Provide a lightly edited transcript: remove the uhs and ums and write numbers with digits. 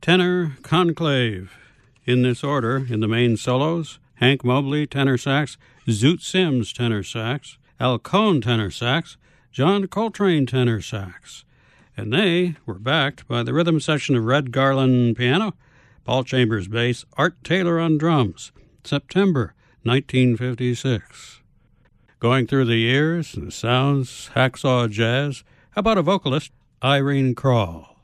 Tenor Conclave. In this order, in the main solos, Hank Mobley, tenor sax, Zoot Sims, tenor sax, Al Cohn, tenor sax, John Coltrane, tenor sax. And they were backed by the rhythm section of Red Garland, piano, Paul Chambers, bass, Art Taylor on drums, September 1956. Going through the years, the sounds, hacksaw jazz, how about a vocalist, Irene Krall?